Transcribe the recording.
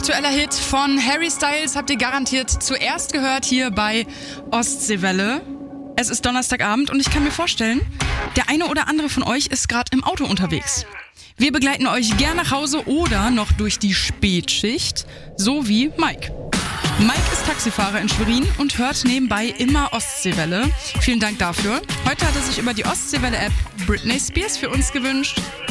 aktueller Hit von Harry Styles habt ihr garantiert zuerst gehört hier bei Ostseewelle. Es ist Donnerstagabend und ich kann mir vorstellen, der eine oder andere von euch ist gerade im Auto unterwegs. Wir begleiten euch gern nach Hause oder noch durch die Spätschicht, so wie Mike. Mike ist Taxifahrer in Schwerin und hört nebenbei immer Ostseewelle. Vielen Dank dafür. Heute hat er sich über die Ostseewelle-App Britney Spears für uns gewünscht.